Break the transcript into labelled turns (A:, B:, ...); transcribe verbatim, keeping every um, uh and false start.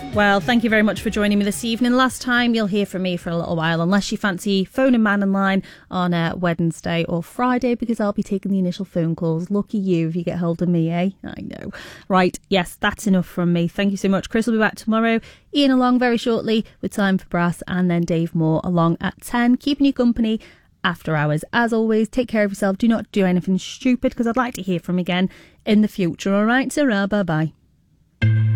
A: Well, thank you very much for joining me this evening. Last time you'll hear from me for a little while, unless you fancy phoning Man and Line on uh, Wednesday or Friday, because I'll be taking the initial phone calls. Lucky you if you get hold of me, eh? I know. Right, yes, that's enough from me. Thank you so much. Chris will be back tomorrow. Ian along very shortly with Time for Brass, and then Dave Moore along at ten, keeping you company after hours. As always, take care of yourself. Do not do anything stupid, because I'd like to hear from you again in the future. All right, so bye bye.